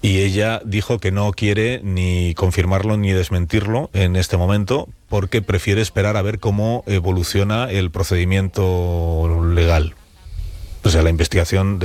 Y ella dijo que no quiere ni confirmarlo ni desmentirlo en este momento, porque prefiere esperar a ver cómo evoluciona el procedimiento legal. O sea, la investigación